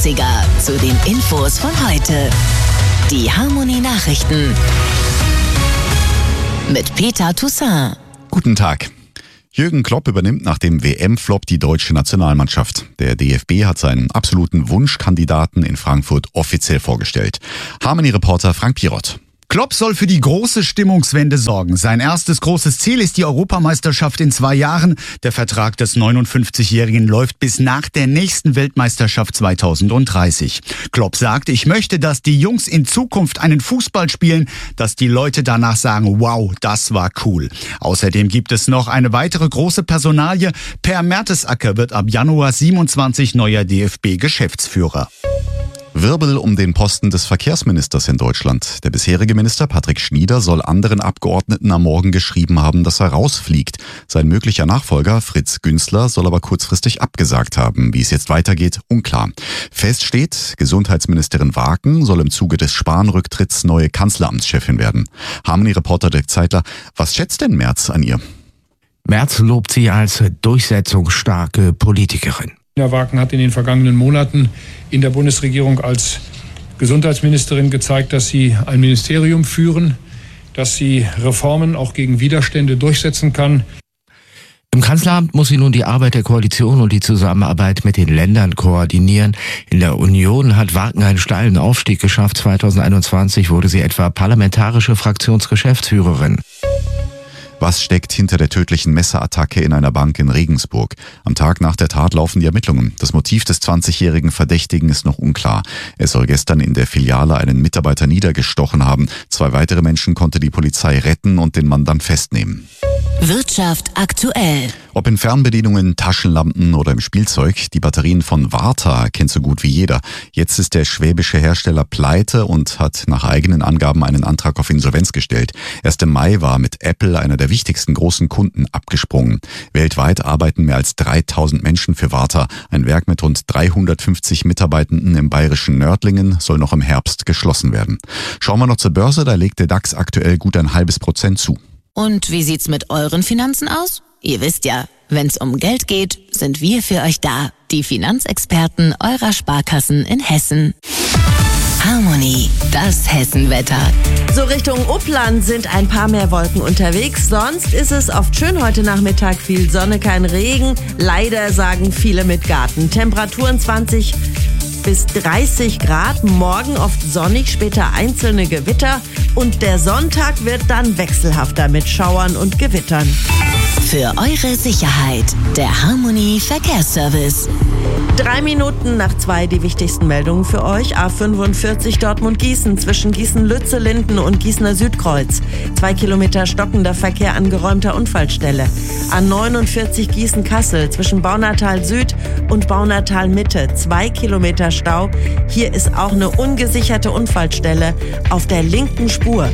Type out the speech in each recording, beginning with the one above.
80er zu den Infos von heute. Die Harmony Nachrichten mit Peter Toussaint. Guten Tag. Jürgen Klopp übernimmt nach dem WM-Flop die deutsche Nationalmannschaft. Der DFB hat seinen absoluten Wunschkandidaten in Frankfurt offiziell vorgestellt. Harmony-Reporter Frank Pirott. Klopp soll für die große Stimmungswende sorgen. Sein erstes großes Ziel ist die Europameisterschaft in 2 Jahren. Der Vertrag des 59-Jährigen läuft bis nach der nächsten Weltmeisterschaft 2030. Klopp sagt, ich möchte, dass die Jungs in Zukunft einen Fußball spielen, dass die Leute danach sagen, wow, das war cool. Außerdem gibt es noch eine weitere große Personalie. Per Mertesacker wird ab Januar 27 neuer DFB-Geschäftsführer. Wirbel um den Posten des Verkehrsministers in Deutschland. Der bisherige Minister Patrick Schnieder soll anderen Abgeordneten am Morgen geschrieben haben, dass er rausfliegt. Sein möglicher Nachfolger Fritz Günzler soll aber kurzfristig abgesagt haben. Wie es jetzt weitergeht, unklar. Fest steht, Gesundheitsministerin Waken soll im Zuge des Spahn-Rücktritts neue Kanzleramtschefin werden. Harmony-Reporter Dirk Zeitler, was schätzt denn Merz an ihr? Merz lobt sie als durchsetzungsstarke Politikerin. Herr Waken hat in den vergangenen Monaten in der Bundesregierung als Gesundheitsministerin gezeigt, dass sie ein Ministerium führen, dass sie Reformen auch gegen Widerstände durchsetzen kann. Im Kanzleramt muss sie nun die Arbeit der Koalition und die Zusammenarbeit mit den Ländern koordinieren. In der Union hat Waken einen steilen Aufstieg geschafft. 2021 wurde sie etwa parlamentarische Fraktionsgeschäftsführerin. Was steckt hinter der tödlichen Messerattacke in einer Bank in Regensburg? Am Tag nach der Tat laufen die Ermittlungen. Das Motiv des 20-jährigen Verdächtigen ist noch unklar. Er soll gestern in der Filiale einen Mitarbeiter niedergestochen haben. 2 weitere Menschen konnte die Polizei retten und den Mann dann festnehmen. Wirtschaft aktuell. Ob in Fernbedienungen, Taschenlampen oder im Spielzeug, die Batterien von Varta kennt so gut wie jeder. Jetzt ist der schwäbische Hersteller pleite und hat nach eigenen Angaben einen Antrag auf Insolvenz gestellt. Erst im Mai war mit Apple einer der wichtigsten großen Kunden abgesprungen. Weltweit arbeiten mehr als 3000 Menschen für Varta. Ein Werk mit rund 350 Mitarbeitenden im bayerischen Nördlingen soll noch im Herbst geschlossen werden. Schauen wir noch zur Börse, da legt der DAX aktuell gut 0,5% zu. Und wie sieht's mit euren Finanzen aus? Ihr wisst ja, wenn's um Geld geht, sind wir für euch da. Die Finanzexperten eurer Sparkassen in Hessen. Harmony, das Hessenwetter. So Richtung Uppland sind ein paar mehr Wolken unterwegs. Sonst ist es oft schön heute Nachmittag. Viel Sonne, kein Regen. Leider sagen viele mit Garten. Temperaturen 20 bis 30 Grad. Morgen oft sonnig, später einzelne Gewitter. Und der Sonntag wird dann wechselhafter mit Schauern und Gewittern. Für eure Sicherheit, der Harmony Verkehrsservice. 3 Minuten nach 2 die wichtigsten Meldungen für euch. A45 Dortmund-Gießen zwischen Gießen-Lützellinden und Gießener Südkreuz. 2 Kilometer stockender Verkehr an geräumter Unfallstelle. A49 Gießen-Kassel zwischen Baunatal Süd und Baunatal Mitte. 2 Kilometer Stau. Hier ist auch eine ungesicherte Unfallstelle auf der linken Spur.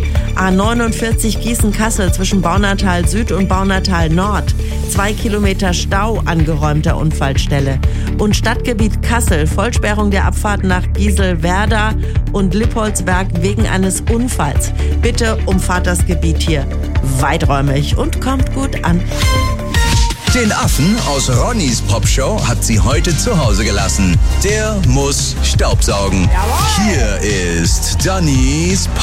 A49 Gießen-Kassel zwischen Baunatal Süd und Baunatal Nord. 2 Kilometer Stau an geräumter Unfallstelle. Und Stadtgebiet Kassel, Vollsperrung der Abfahrt nach Gieselwerda und Lippoldsberg wegen eines Unfalls. Bitte umfahrt das Gebiet hier weiträumig und kommt gut an. Den Affen aus Ronnys Popshow hat sie heute zu Hause gelassen. Der muss Staubsaugen. Hier ist Dannys